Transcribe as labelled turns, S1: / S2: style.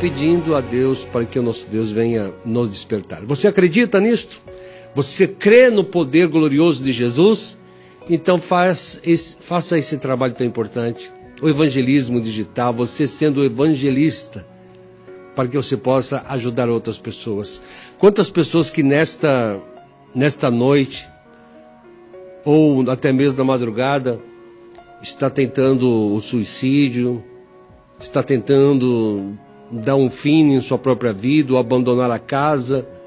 S1: pedindo a Deus para que o nosso Deus venha nos despertar. Você acredita nisto? Você crê no poder glorioso de Jesus? Então faça esse trabalho tão importante. O evangelismo digital, você sendo evangelista, para que você possa ajudar outras pessoas. Quantas pessoas que nesta noite, ou até mesmo na madrugada, está tentando o suicídio, está tentando dar um fim em sua própria vida, ou abandonar a casa,